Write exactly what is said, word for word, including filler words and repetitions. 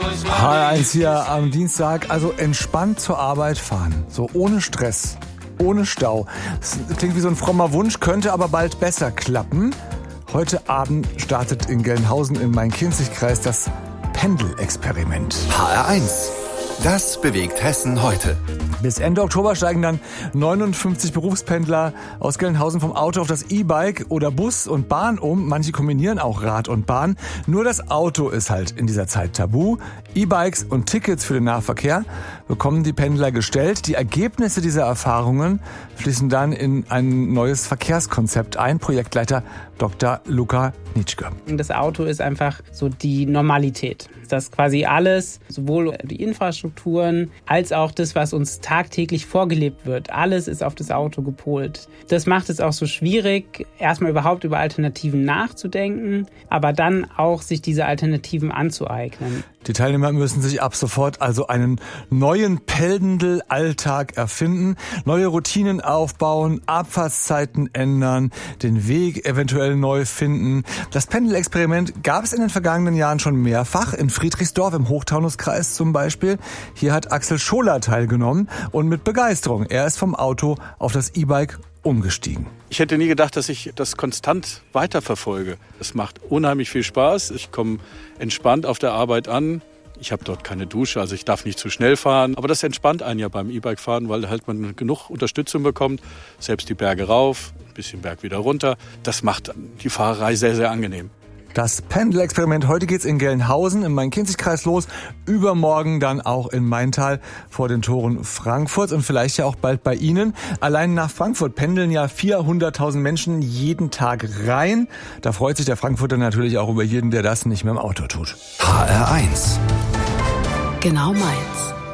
H R eins hier am Dienstag, also entspannt zur Arbeit fahren, so ohne Stress, ohne Stau. Das klingt wie so ein frommer Wunsch, könnte aber bald besser klappen. Heute Abend startet in Gelnhausen im Main-Kinzig-Kreis das Pendelexperiment. H R eins. Das bewegt Hessen heute. Bis Ende Oktober steigen dann neunundfünfzig Berufspendler aus Gelnhausen vom Auto auf das E-Bike oder Bus und Bahn um. Manche kombinieren auch Rad und Bahn. Nur das Auto ist halt in dieser Zeit tabu. E-Bikes und Tickets für den Nahverkehr bekommen die Pendler gestellt. Die Ergebnisse dieser Erfahrungen fließen dann in ein neues Verkehrskonzept ein. Projektleiter Doktor Luka Nitschke. Das Auto ist einfach so die Normalität. Dass quasi alles, sowohl die Infrastrukturen als auch das, was uns tagtäglich vorgelebt wird, alles ist auf das Auto gepolt. Das macht es auch so schwierig, erstmal überhaupt über Alternativen nachzudenken, aber dann auch sich diese Alternativen anzueignen. Die Teilnehmer müssen sich ab sofort also einen neuen Pendelalltag erfinden, neue Routinen aufbauen, Abfahrtszeiten ändern, den Weg eventuell neu finden. Das Pendelexperiment gab es in den vergangenen Jahren schon mehrfach, in Friedrichsdorf im Hochtaunuskreis zum Beispiel. Hier hat Axel Scholer teilgenommen und mit Begeisterung. Er ist vom Auto auf das E-Bike umgestiegen. Ich hätte nie gedacht, dass ich das konstant weiterverfolge. Es macht unheimlich viel Spaß. Ich komme entspannt auf der Arbeit an. Ich habe dort keine Dusche, also ich darf nicht zu schnell fahren. Aber das entspannt einen ja beim E-Bike fahren, weil halt man genug Unterstützung bekommt. Selbst die Berge rauf, ein bisschen Berg wieder runter. Das macht die Fahrerei sehr, sehr angenehm. Das Pendelexperiment, heute geht's in Gelnhausen im Main-Kinzig-Kreis los, übermorgen dann auch in Maintal vor den Toren Frankfurts und vielleicht ja auch bald bei Ihnen. Allein nach Frankfurt pendeln ja vierhunderttausend Menschen jeden Tag rein. Da freut sich der Frankfurter natürlich auch über jeden, der das nicht mehr im Auto tut. H R eins. Genau meins.